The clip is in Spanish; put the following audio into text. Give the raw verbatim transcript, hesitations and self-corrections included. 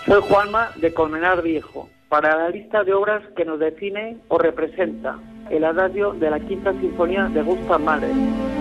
Soy Juanma de Colmenar Viejo. Para la lista de obras que nos define o representa, el adagio de la Quinta Sinfonía de Gustav Mahler.